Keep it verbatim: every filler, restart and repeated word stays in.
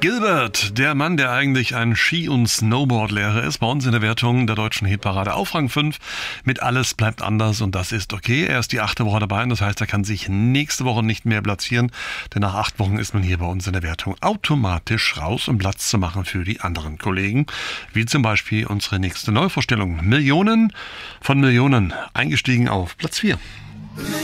Gilbert, der Mann, der eigentlich ein Ski- und Snowboardlehrer ist, bei uns in der Wertung der deutschen Hitparade auf Rang fünf mit Alles bleibt anders und das ist okay. Er ist die achte Woche dabei und das heißt, er kann sich nächste Woche nicht mehr platzieren, denn nach acht Wochen ist man hier bei uns in der Wertung automatisch raus, um Platz zu machen für die anderen Kollegen, wie zum Beispiel unsere nächste Neuvorstellung. Millionen von Millionen, eingestiegen auf Platz vier.